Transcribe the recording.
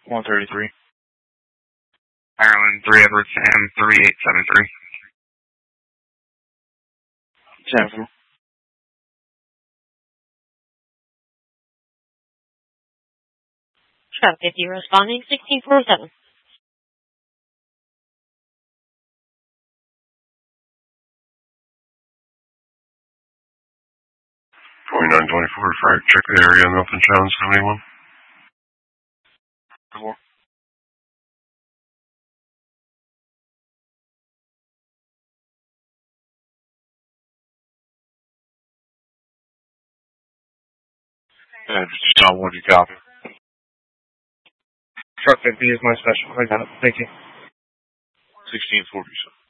133. Ireland 3 Edward Sam 3873. Jennifer. Truck 50 responding 1647. 2924, fire check the area, nothing shown, 71. Cool. Just tell what you copy. Truck 50 is my special. I got it. Thank you. 1647.